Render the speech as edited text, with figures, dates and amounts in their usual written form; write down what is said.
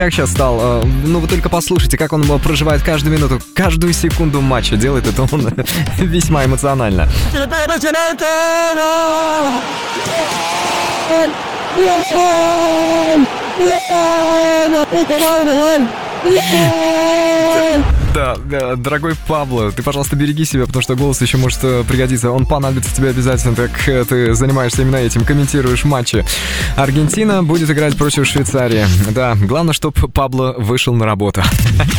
Как сейчас стал, ну вы только послушайте, как он проживает каждую минуту, каждую секунду матча, делает это он весьма эмоционально. Да, дорогой Пабло, ты, пожалуйста, береги себя, потому что голос еще может пригодиться. Он понадобится тебе обязательно, так ты занимаешься именно этим, комментируешь матчи. Аргентина будет играть против Швейцарии. Да, главное, чтобы Пабло вышел на работу.